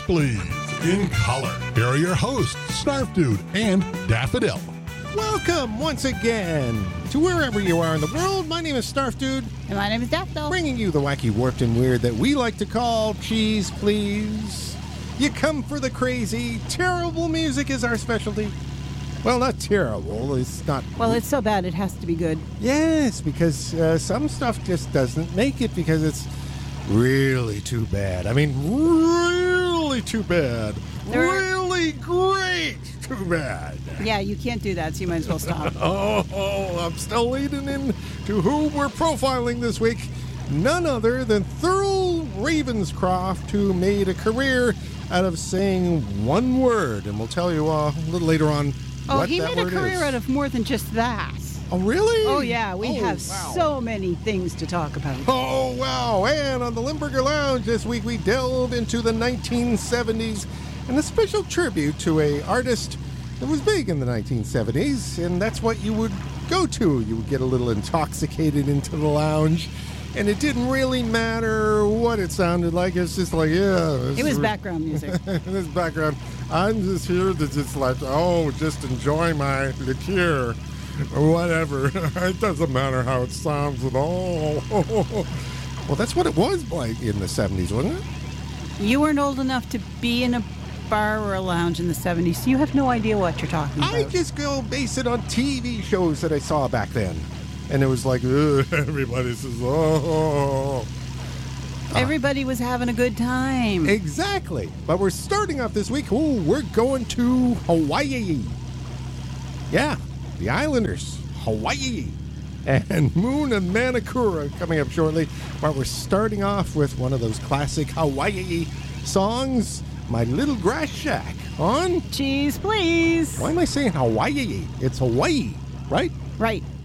Please, in color. Here are your hosts, Snarf Dude and Daffodil. Welcome once again to wherever you are in the world. My name is Snarf Dude. And my name is Daffodil. Bringing you the wacky, warped, and weird that we like to call Cheese Please. You come for the crazy. Terrible music is our specialty. Well, not terrible. It's not... Well, it's so bad it has to be good. Yes, because some stuff just doesn't make it because it's really too bad. I mean, really too bad. Really great too bad. Yeah, you can't do that, so you might as well stop. I'm still leading in to who we're profiling this week. None other than Thurl Ravenscroft, who made a career out of saying one word. And we'll tell you a little later on what he that made a word career is. out of more than just that. Oh, really? Oh, yeah, we have so many things to talk about. Oh, wow. And on the Limburger Lounge this week, we delve into the 1970s and a special tribute to an artist that was big in the 1970s, and that's what you would go to. You would get a little intoxicated into the lounge, and it didn't really matter what it sounded like. It's just like, It was background music. this background. I'm just here to just like, just enjoy my liqueur. Whatever. It doesn't matter how it sounds at all. Well, that's what it was like in the 70s, wasn't it? You weren't old enough to be in a bar or a lounge in the 70s, so you have no idea what you're talking about. I just go base it on TV shows that I saw back then. And it was like, everybody says, Everybody was having a good time. Exactly. But we're starting off this week. We're going to Hawaii. Yeah, the Islanders, Hawaii. And Moon and Manakura coming up shortly. But we're starting off with one of those classic Hawaii songs, My Little Grass Shack, on Cheese, please. Why am I saying Hawaii? It's Hawaii, right? Right.